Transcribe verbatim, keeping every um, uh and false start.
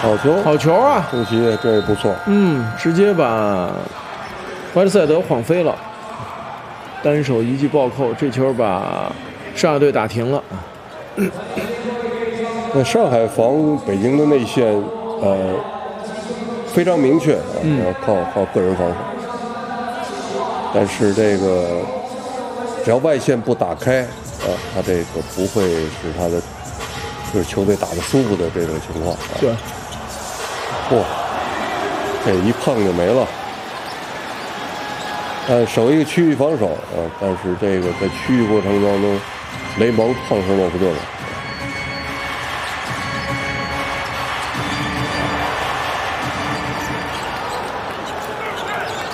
好球， 好球啊！ 中旗这不错。 嗯，直接把怀特塞德晃飞了，单手一记暴扣，这球把上海队打停了。 那上海防北京的内线，呃，非常明确啊， 嗯、 要靠靠个人防守。但是这个只要外线不打开啊，他这个不会使他的就是球队打得舒服的这种情况。啊、 对， 嚯、哦，这一碰就没了。呃，守一个区域防守啊，但是这个在区域过程当中，雷蒙碰上诺福顿了。